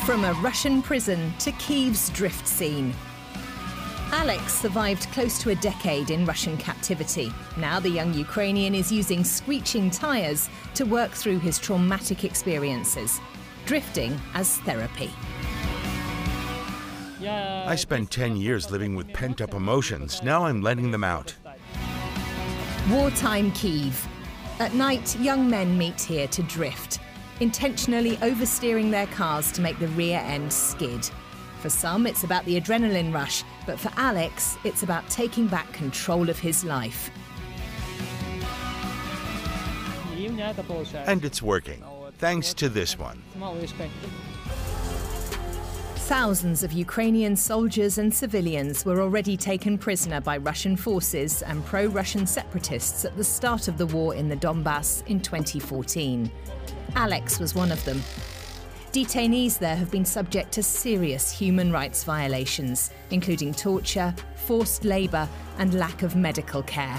From a Russian prison to Kyiv's drift scene. Alex survived close to a decade in Russian captivity. Now the young Ukrainian is using screeching tyres to work through his traumatic experiences, drifting as therapy. I spent 10 years living with pent-up emotions. Now I'm letting them out. Wartime Kyiv. At night, young men meet here to drift, intentionally oversteering their cars to make the rear end skid. For some, it's about the adrenaline rush, but for Alex, it's about taking back control of his life. And it's working, thanks to this one. Thousands of Ukrainian soldiers and civilians were already taken prisoner by Russian forces and pro-Russian separatists at the start of the war in the Donbass in 2014. Alex was one of them. Detainees there have been subject to serious human rights violations, including torture, forced labour and lack of medical care.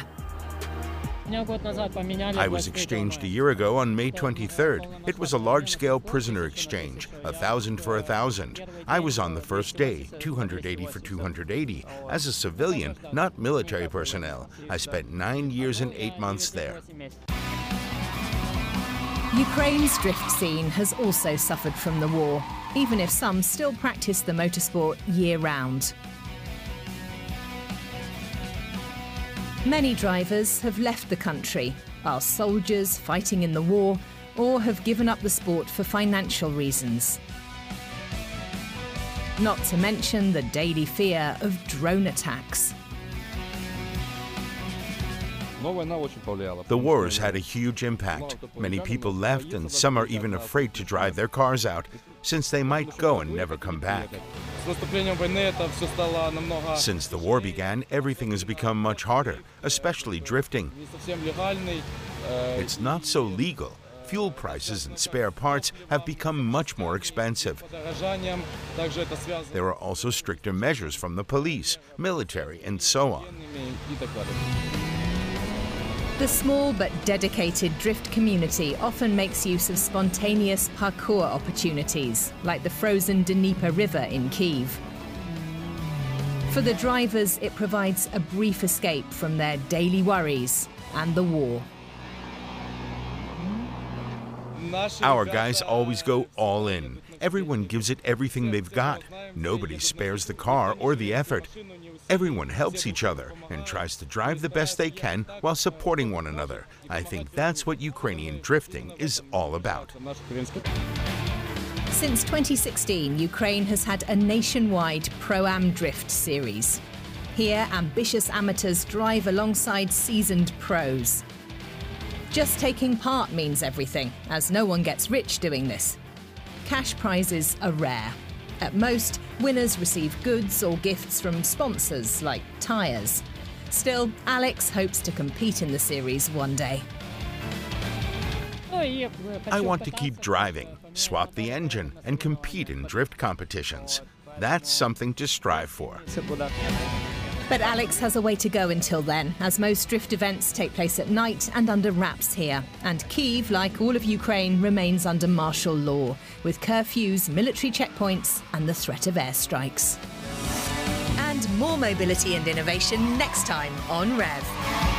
I was exchanged a year ago on May 23rd. It was a large-scale prisoner exchange, 1,000 for 1,000. I was on the first day, 280 for 280. As a civilian, not military personnel. I spent 9 years and 8 months there. Ukraine's drift scene has also suffered from the war, even if some still practice the motorsport year-round. Many drivers have left the country, are soldiers fighting in the war, or have given up the sport for financial reasons. Not to mention the daily fear of drone attacks. The war has had a huge impact. Many people left, and some are even afraid to drive their cars out, since they might go and never come back. Since the war began, everything has become much harder, especially drifting. It's not so legal. Fuel prices and spare parts have become much more expensive. There are also stricter measures from the police, military, and so on. The small but dedicated drift community often makes use of spontaneous parkour opportunities, like the frozen Dnieper River in Kyiv. For the drivers, it provides a brief escape from their daily worries and the war. Our guys always go all in. Everyone gives it everything they've got. Nobody spares the car or the effort. Everyone helps each other and tries to drive the best they can while supporting one another. I think that's what Ukrainian drifting is all about. Since 2016, Ukraine has had a nationwide Pro-Am drift series. Here, ambitious amateurs drive alongside seasoned pros. Just taking part means everything, as no one gets rich doing this. Cash prizes are rare. At most, winners receive goods or gifts from sponsors like tyres. Still, Alex hopes to compete in the series one day. I want to keep driving, swap the engine, and compete in drift competitions. That's something to strive for. But Alex has a way to go until then, as most drift events take place at night and under wraps here. And Kyiv, like all of Ukraine, remains under martial law, with curfews, military checkpoints, and the threat of airstrikes. And more mobility and innovation next time on Rev.